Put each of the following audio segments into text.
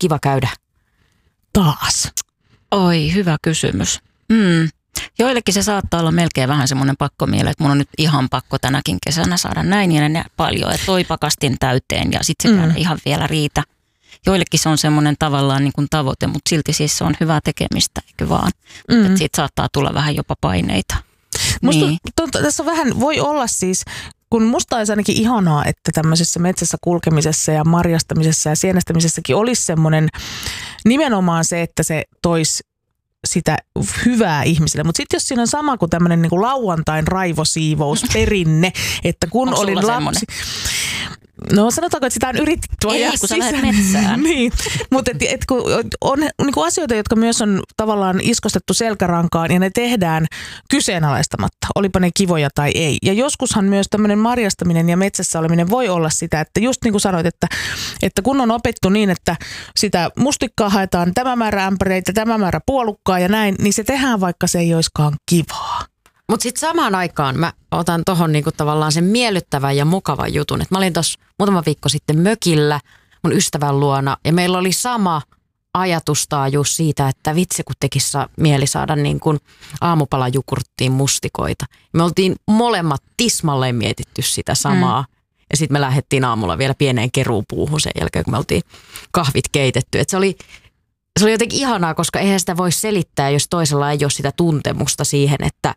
kiva käydä? Taas. Oi, hyvä kysymys. Joillekin se saattaa olla melkein vähän semmoinen pakkomiele, että mun on nyt ihan pakko tänäkin kesänä saada näin ja näin paljon, että toi pakastin täyteen ja sitten sekään ihan vielä riitä. Joillekin se on semmoinen tavallaan niin kuin tavoite, mutta silti siis se on hyvää tekemistä, eikö vaan? Että siitä saattaa tulla vähän jopa paineita. Musta tässä vähän voi olla siis, kun musta olisi ainakin ihanaa, että tämmöisessä metsässä kulkemisessa ja marjastamisessa ja sienestämisessäkin olisi semmoinen nimenomaan se, että se toisi sitä hyvää ihmisille. Mutta sitten jos siinä on sama kuin tämmöinen niinku lauantain raivosiivousperinne, että kun onko olin sulla lapsi... semmoinen? No sanotaanko, että sitä on yritetty ajaa kun sä lähdet metsään. niin, mutta kun on niinku asioita, jotka myös on tavallaan iskostettu selkärankaan ja ne tehdään kyseenalaistamatta, olipa ne kivoja tai ei. Ja joskushan myös tämmöinen marjastaminen ja metsässä oleminen voi olla sitä, että just niin kuin sanoit, että kun on opettu niin, että sitä mustikkaa haetaan tämä määrä ämpäreitä, tämä määrä puolukkaa ja näin, niin se tehdään vaikka se ei olisikaan kivaa. Mutta sitten samaan aikaan mä otan tohon niinku tavallaan sen miellyttävän ja mukavan jutun. Et mä olin tuossa muutama viikko sitten mökillä mun ystävän luona ja meillä oli sama ajatustaajuus siitä, että vitsi kun tekisi mieli saada niin kuin aamupalajukurttiin mustikoita. Me oltiin molemmat tismalleen mietitty sitä samaa ja sitten me lähdettiin aamulla vielä pieneen keruupuuhun sen jälkeen, kun me oltiin kahvit keitetty. Et se oli jotenkin ihanaa, koska eihän sitä voi selittää, jos toisella ei ole sitä tuntemusta siihen, että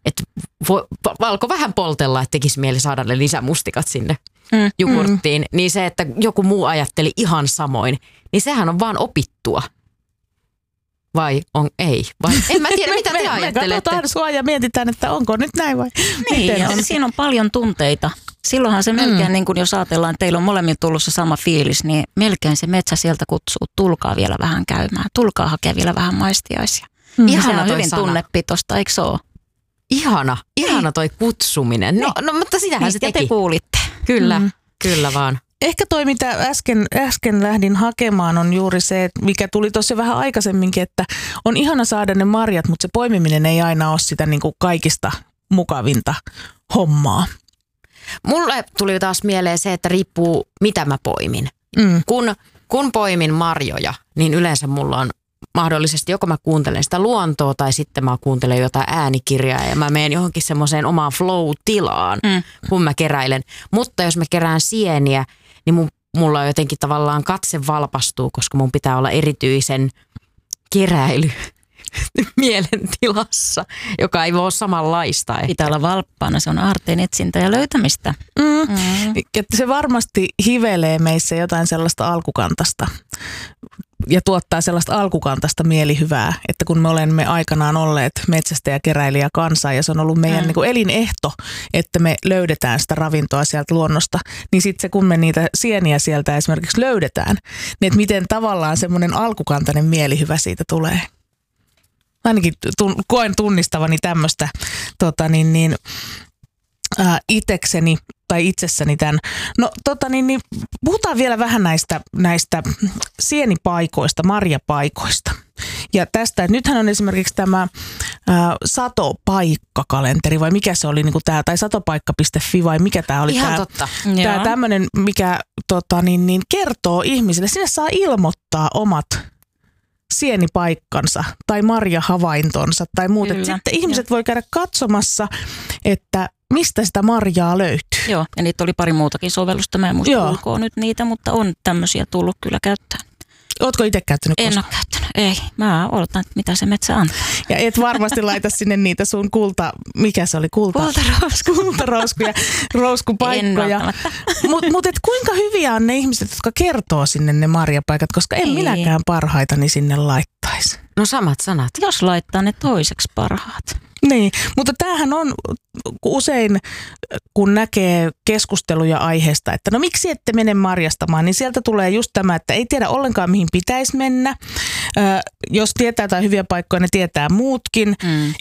alkoi vähän poltella, että tekisi mieli saada ne lisämustikat sinne jukurttiin. Niin se, että joku muu ajatteli ihan samoin, niin sehän on vaan opittua. Vai ei? Vai en mä tiedä, mitä te ajattelette. Me katsotaan sua ja mietitään, että onko nyt näin vai niin, miten on? Siinä on paljon tunteita. Silloinhan se melkein, niin kun jos ajatellaan, että teillä on molemmilla tullut se sama fiilis, niin melkein se metsä sieltä kutsuu, tulkaa vielä vähän käymään, tulkaa hakea vielä vähän maistiaisia. Ihana hyvin sana. Tunnepitosta, eikö se ole? Ihana toi kutsuminen. No mutta sitähän se teki. Ja te kuulitte. Kyllä vaan. Ehkä toi, mitä äsken lähdin hakemaan, on juuri se, mikä tuli tuossa vähän aikaisemminkin, että on ihana saada ne marjat, mutta se poimiminen ei aina ole sitä niin kuin kaikista mukavinta hommaa. Mulle tuli taas mieleen se, että riippuu mitä mä poimin. Kun poimin marjoja, niin yleensä mulla on mahdollisesti joko mä kuuntelen sitä luontoa tai sitten mä kuuntelen jotain äänikirjaa ja mä menen johonkin semmoiseen omaan flow-tilaan, kun mä keräilen. Mutta jos mä kerään sieniä, niin mulla jotenkin tavallaan katse valpastuu, koska mun pitää olla erityisen keräily mielentilassa, joka ei voi olla samanlaista. Pitää olla valppaana, se on aarteen etsintä ja löytämistä. Että se varmasti hivelee meissä jotain sellaista alkukantasta ja tuottaa sellaista alkukantasta mielihyvää, että kun me olemme aikanaan olleet metsästäjäkeräilijä kansaa ja se on ollut meidän niin kuin elinehto, että me löydetään sitä ravintoa sieltä luonnosta, niin sitten se kun me niitä sieniä sieltä esimerkiksi löydetään, niin että miten tavallaan semmoinen alkukantainen mielihyvä siitä tulee. Ainakin koen tunnistavani tämmöistä itekseni tai itsessäni tämän. No puhutaan vielä vähän näistä sienipaikoista, marjapaikoista. Ja tästä, että nythän on esimerkiksi tämä satopaikkakalenteri vai mikä se oli niin kuin tämä, tai satopaikka.fi vai mikä tämä oli. Ihan totta. Tämä tämmöinen, mikä kertoo ihmisille, sinne saa ilmoittaa omat sienipaikkansa tai marjahavaintonsa tai muuta. Sitten ihmiset voi käydä katsomassa, että mistä sitä marjaa löytyy. Joo, ja niitä oli pari muutakin sovellusta. Mä en muista ulkoa nyt niitä, mutta on tämmöisiä tullut kyllä käyttää. Ootko itse käyttänyt koskaan? En ole käyttänyt, ei. Mä odotan, että mitä se metsä antaa. Ja et varmasti laita sinne niitä sun mikä se oli? Kultarouskuja, rouskupaikkoja. Mutta kuinka hyviä on ne ihmiset, jotka kertoo sinne ne marjapaikat, koska en minäkään parhaitani sinne laittaisi. No samat sanat. Jos laittaa ne toiseksi parhaat. Niin, mutta tämähän on usein, kun näkee keskusteluja aiheesta, että no miksi ette mene marjastamaan, niin sieltä tulee just tämä, että ei tiedä ollenkaan mihin pitäisi mennä. Jos tietää jotain hyviä paikkoja, ne tietää muutkin.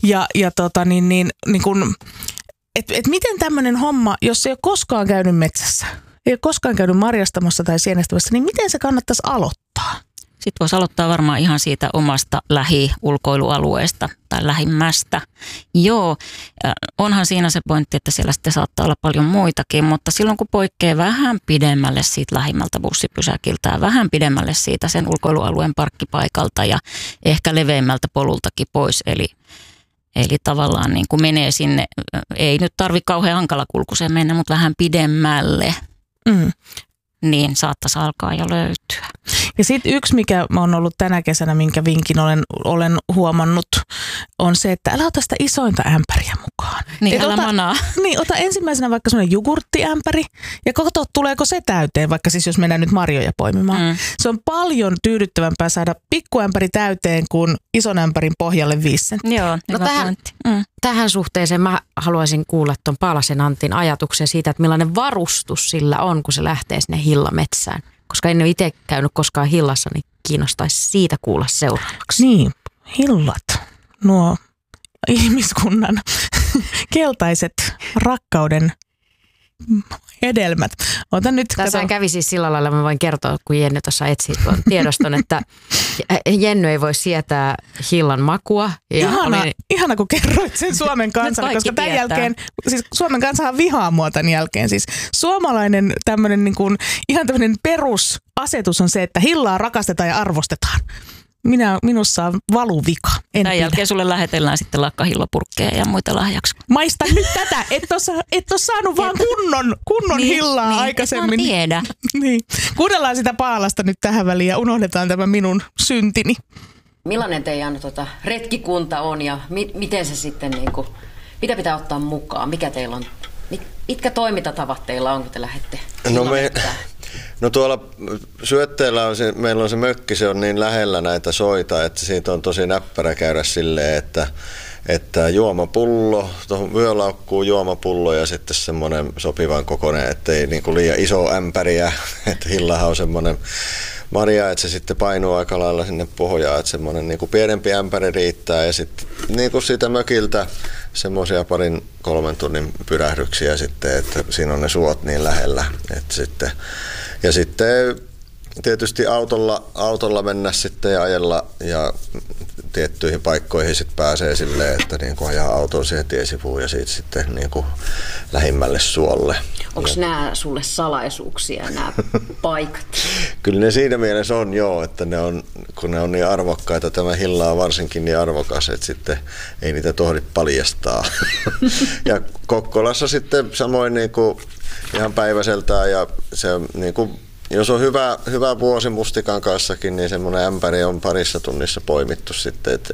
Et miten tämmöinen homma, jos ei ole koskaan käynyt metsässä, ei ole koskaan käynyt marjastamassa tai sienestämässä, niin miten se kannattaisi aloittaa? Sitten voisi aloittaa varmaan ihan siitä omasta lähiulkoilualueesta tai lähimmästä. Joo, onhan siinä se pointti, että siellä sitten saattaa olla paljon muitakin, mutta silloin kun poikkeaa vähän pidemmälle siitä lähimmältä bussipysäkiltä ja vähän pidemmälle siitä sen ulkoilualueen parkkipaikalta ja ehkä leveämmältä polultakin pois, eli tavallaan niin kuin menee sinne, ei nyt tarvitse kauhean hankalakulkuiseen mennä, mutta vähän pidemmälle, niin saattaisi alkaa jo löytyä. Ja sitten yksi, mikä on ollut tänä kesänä, minkä vinkin olen huomannut, on se, että älä ota sitä isointa ämpäriä mukaan. Niin, älä manaa. Niin, ota ensimmäisenä vaikka semmoinen jogurttiämpäri ja katso, tuleeko se täyteen, vaikka siis jos mennään nyt marjoja poimimaan. Se on paljon tyydyttävämpää saada pikkuämpäri täyteen kuin ison ämpärin pohjalle 5 senttiä. Joo, no tähän suhteeseen mä haluaisin kuulla tuon Paalasen Antin ajatuksen siitä, että millainen varustus sillä on, kun se lähtee sinne hillametsään. Koska en ole itse käynyt koskaan hillassa, niin kiinnostaisi siitä kuulla seuraavaksi. Niin, hillat, nuo ihmiskunnan keltaiset rakkauden hedelmät. Tässä kävi siis sillä lailla, mä voin kertoa, kun Jenny tuossa etsii tuon tiedoston, että Jenny ei voi sietää hillan makua. Ja ihana, kun kerroit sen Suomen kansalle, koska tämän jälkeen, siis Suomen kansahan vihaa mua tämän jälkeen. Siis suomalainen tämmöinen niin kuin, ihan tämmöinen perusasetus on se, että hillaa rakastetaan ja arvostetaan. Minussa on valuvika. Tämän jälkeen sulle lähetellään sitten lakkahillopurkkeja ja muita lahjaksi. Maista nyt tätä, et ole saanut vaan kunnon niin, hillaa niin, aikaisemmin. Niin, tiedä. Niin. Kuunnellaan sitä Paalasta nyt tähän väliin ja unohdetaan tämä minun syntini. Millainen teidän retkikunta on ja miten se sitten, mitä pitää ottaa mukaan? Mikä teillä on, toimintatavat teillä on, kun te lähdette? No tuolla Syötteellä meillä on se mökki, se on niin lähellä näitä soita, että siitä on tosi näppärä käydä silleen, että juomapullo, tuohon vyölaukkuun juomapullo ja sitten semmoinen sopivan kokoinen, ettei niinku liian iso ämpäriä, että hillahan on semmoinen marja, että se sitten painuu aika lailla sinne pohjaan, että semmoinen niinku pienempi ämpäri riittää ja sitten niinku siitä mökiltä semmoisia 2-3 tunnin pyrähdyksiä sitten, että siinä on ne suot niin lähellä, että sitten ja sitten tietysti autolla mennä sitten ja ajella ja tiettyihin paikkoihin sitten pääsee silleen, että niin kuin ajaa auton siihen tiesivuun ja siitä sitten niin kuin lähimmälle suolle. Onko nämä sulle salaisuuksia, nämä paikat? Kyllä ne siinä mielessä on joo, että kun ne on niin arvokkaita, tämä hilla on varsinkin niin arvokas, että sitten ei niitä tohdi paljastaa. Ja Kokkolassa sitten samoin niin kuin ihan päiväseltään ja se niin kuin jos on hyvä vuosi mustikan kanssakin, niin semmoinen ämpäri on 2 tunnissa poimittu sitten, että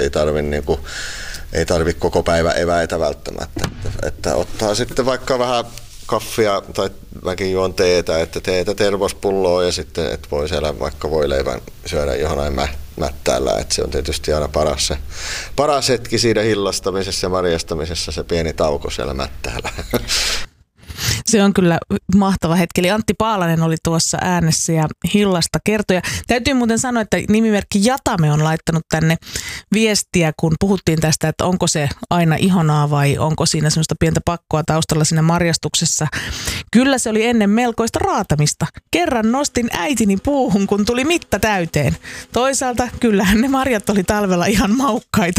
ei tarvi koko päivä eväitä välttämättä. Että ottaa sitten vaikka vähän kaffia tai mäkin juon teetä, että teetä tervospulloa ja sitten että voi siellä vaikka voileivän syödä johonain mättäällä, että se on tietysti aina paras hetki siinä hillastamisessa ja marjastamisessa se pieni tauko siellä mättäällä. Se on kyllä mahtava hetki. Eli Antti Paalanen oli tuossa äänessä ja hillasta kertoi. Täytyy muuten sanoa, että nimimerkki Jatame on laittanut tänne viestiä, kun puhuttiin tästä, että onko se aina ihanaa vai onko siinä semmoista pientä pakkoa taustalla siinä marjastuksessa. Kyllä se oli ennen melkoista raatamista. Kerran nostin äitini puuhun, kun tuli mitta täyteen. Toisaalta kyllähän ne marjat oli talvella ihan maukkaita.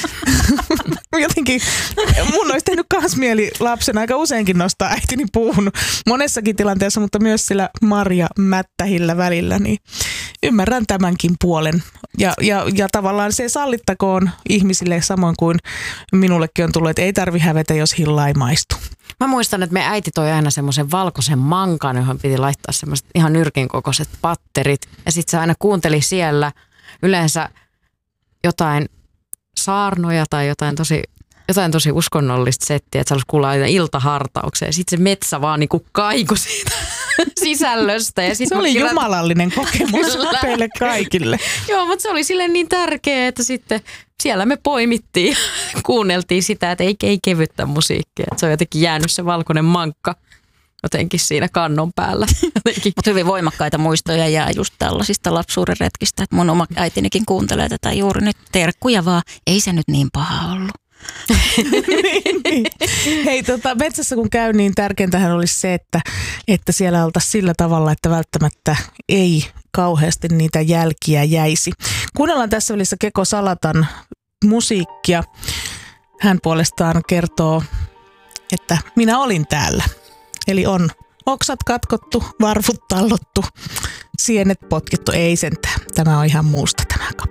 Jotenkin mun olisi tehnyt kans mieli lapsen aika useinkin nostaa äitini puuhun monessakin tilanteessa, mutta myös sillä marjamättähillä välillä, niin ymmärrän tämänkin puolen. Ja tavallaan se sallittakoon ihmisille samoin kuin minullekin on tullut, että ei tarvi hävetä, jos hilla ei maistu. Mä muistan, että me äiti toi aina semmoisen valkoisen mankan, johon piti laittaa semmoiset ihan nyrkin kokoiset patterit. Ja sit se aina kuunteli siellä yleensä jotain saarnoja tai jotain tosi uskonnollista settiä, että se halusi kuulla aina iltahartauksia. Ja sitten se metsä vaan niinku kaikui siitä sisällöstä. Ja sit se oli jumalallinen kokemus meille kaikille. Joo, mutta se oli silleen niin tärkeä, että sitten siellä me poimittiin ja kuunneltiin sitä, että ei kevyttä musiikkia. Että se on jotenkin jäänyt se valkoinen mankka jotenkin siinä kannon päällä. Mutta hyvin voimakkaita muistoja jää just tällaisista lapsuuden retkistä. Että mun oma äitinikin kuuntelee tätä juuri nyt. Terkkuja vaan, ei se nyt niin paha ollut. niin. Hei, metsässä kun käy, niin tärkeintähän olisi se, että siellä oltaisiin sillä tavalla, että välttämättä ei kauheasti niitä jälkiä jäisi. Kuunnellaan tässä välissä Keko Salatan musiikkia. Hän puolestaan kertoo, että minä olin täällä. Eli on oksat katkottu, varvut tallottu, sienet potkittu. Ei sentään. Tämä on ihan muusta tämä